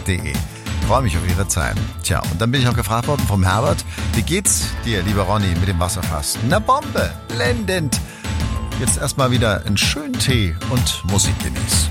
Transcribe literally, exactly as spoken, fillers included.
de. Freue mich auf Ihre Zeit. Tja, und dann bin ich auch gefragt worden vom Herbert, wie geht's dir, lieber Ronny, mit dem Wasserfasten? Na Bombe, blendend. Jetzt erstmal wieder einen schönen Tee und Musik genießen.